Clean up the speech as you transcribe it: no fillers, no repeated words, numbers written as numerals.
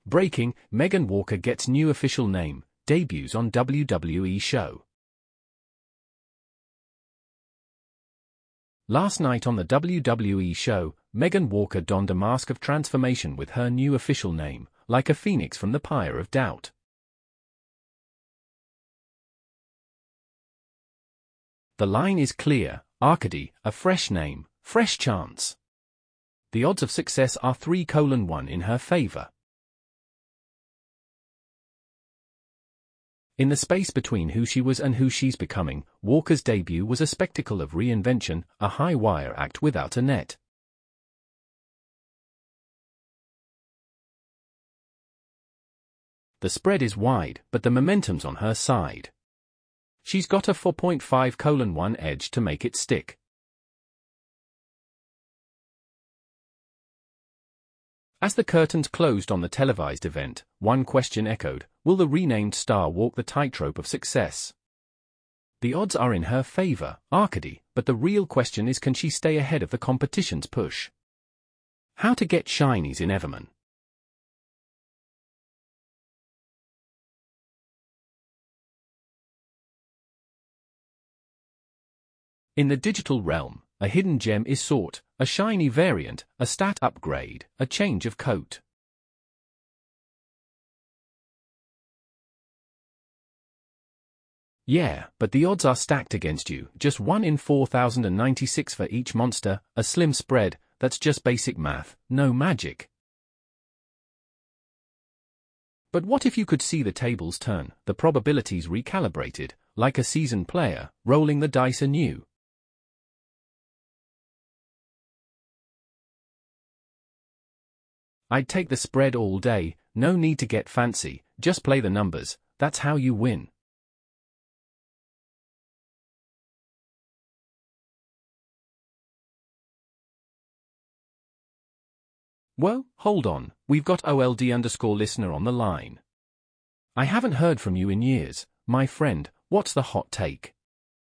Breaking, Megan Walker gets new official name, debuts on WWE show. Last night on the WWE show, Megan Walker donned a mask of transformation with her new official name, like a phoenix from the pyre of doubt. The line is clear, Arcady, a fresh name, fresh chance. The odds of success are 3:1 in her favor. In the space between who she was and who she's becoming, Walker's debut was a spectacle of reinvention, a high-wire act without a net. The spread is wide, but the momentum's on her side. She's got a 4.5:1 edge to make it stick. As the curtains closed on the televised event, one question echoed: will the renamed star walk the tightrope of success? The odds are in her favor, Arcady, but the real question is, can she stay ahead of the competition's push? How to get shinies in Everman. In the digital realm, a hidden gem is sought, a shiny variant, a stat upgrade, a change of coat. Yeah, but the odds are stacked against you, just 1 in 4,096 for each monster, a slim spread, that's just basic math, no magic. But what if you could see the tables turn, the probabilities recalibrated, like a seasoned player, rolling the dice anew? I'd take the spread all day, no need to get fancy, just play the numbers, that's how you win. Well, hold on, we've got OLD_listener on the line. I haven't heard from you in years, my friend, what's the hot take?